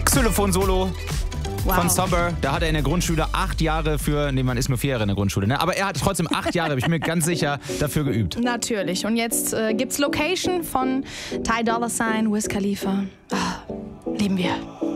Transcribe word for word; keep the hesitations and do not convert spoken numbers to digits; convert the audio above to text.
Saxophon-Solo Wow. von Somber. Da hat er in der Grundschule acht Jahre für, nee, man ist nur vier Jahre in der Grundschule, ne? Aber er hat trotzdem acht Jahre, bin ich mir ganz sicher, dafür geübt. Natürlich. Und jetzt äh, gibt's Location von Ty Dolla Sign, Wiz Khalifa. Ah, lieben wir.